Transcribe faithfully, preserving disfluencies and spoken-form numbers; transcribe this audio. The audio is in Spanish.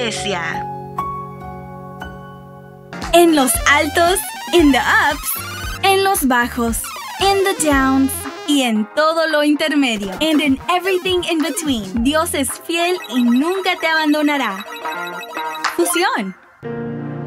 iglesia. En los altos, in the ups, en los bajos, in the downs, y en todo lo intermedio. And in everything in between. Dios es fiel y nunca te abandonará. Fusión.